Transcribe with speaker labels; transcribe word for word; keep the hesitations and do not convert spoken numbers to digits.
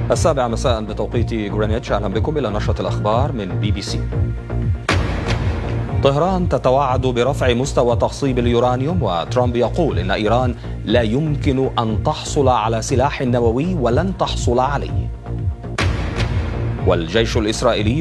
Speaker 1: السابعة مساء بتوقيت غرينتش. أهلا بكم إلى نشرة الأخبار من بي بي سي. طهران تتوعد برفع مستوى تخصيب اليورانيوم، وترامب يقول إن إيران لا يمكن أن تحصل على سلاح نووي ولن تحصل عليه. والجيش الإسرائيلي